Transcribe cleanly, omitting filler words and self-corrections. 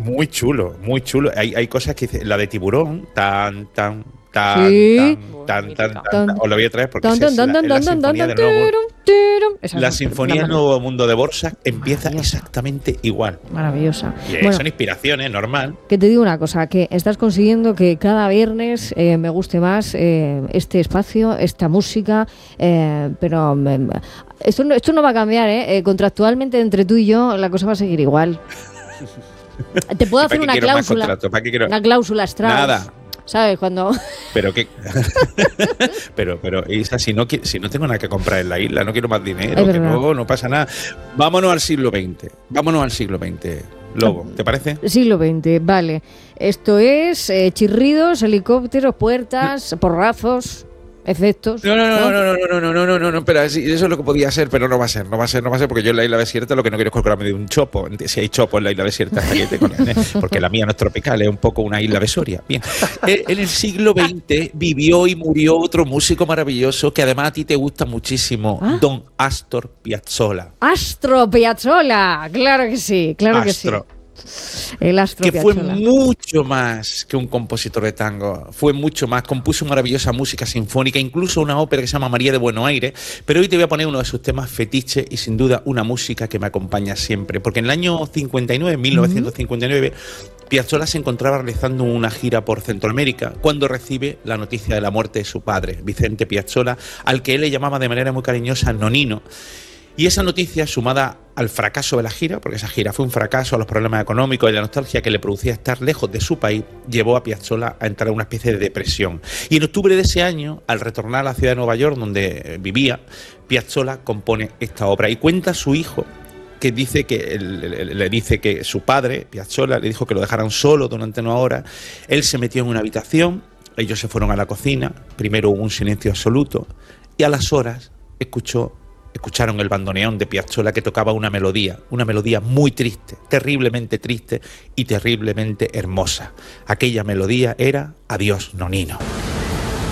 muy chulo, muy chulo. Hay cosas que dice, la de Tiburón, tan, tan, Sí. os lo voy a traer porque es la sinfonía del nuevo, la sinfonía del Nuevo Mundo de Borsak empieza exactamente igual. Maravillosa. Y son inspiraciones, normal. Que te digo una cosa, que estás consiguiendo que cada viernes me guste más este espacio, esta música, pero esto no va a cambiar, contractualmente entre tú y yo la cosa va a seguir igual. Te puedo hacer una cláusula, una cláusula Strauss. Nada. ¿Sabes? Cuando... Pero que pero Isa, si no tengo nada que comprar en la isla, no quiero más dinero, que luego no pasa nada. Vámonos al siglo XX. Lobo, ¿te parece? Siglo XX, vale. Esto es chirridos, helicópteros, puertas, porrazos, efectos. No, espera, sí, eso es lo que podía ser, pero no va a ser, porque yo en la isla desierta lo que no quiero es colgarme de un chopo. Si hay chopo en la isla desierta, porque la mía no es tropical, es un poco una isla vesoria. Bien, en el siglo XX vivió y murió otro músico maravilloso que además a ti te gusta muchísimo, don Astor Piazzolla. Astor Piazzolla, claro que sí, que sí. El Astor que fue Piazzolla. mucho más que un compositor de tango, fue mucho más, compuso maravillosa música sinfónica, incluso una ópera que se llama María de Buenos Aires, pero hoy te voy a poner uno de sus temas fetiche y sin duda una música que me acompaña siempre, porque en el año 59, 1959, Piazzolla se encontraba realizando una gira por Centroamérica cuando recibe la noticia de la muerte de su padre, Vicente Piazzolla, al que él le llamaba de manera muy cariñosa Nonino. Y esa noticia, sumada al fracaso de la gira, porque esa gira fue un fracaso, a los problemas económicos y la nostalgia que le producía estar lejos de su país, llevó a Piazzolla a entrar en una especie de depresión. Y en octubre de ese año, al retornar a la ciudad de Nueva York, donde vivía, Piazzolla compone esta obra y cuenta a su hijo que le dice que su padre, Piazzolla, le dijo que lo dejaran solo durante una hora. Él se metió en una habitación, ellos se fueron a la cocina, primero hubo un silencio absoluto y a las horas escucharon el bandoneón de Piazzolla que tocaba una melodía muy triste, terriblemente triste y terriblemente hermosa. Aquella melodía era Adiós, Nonino.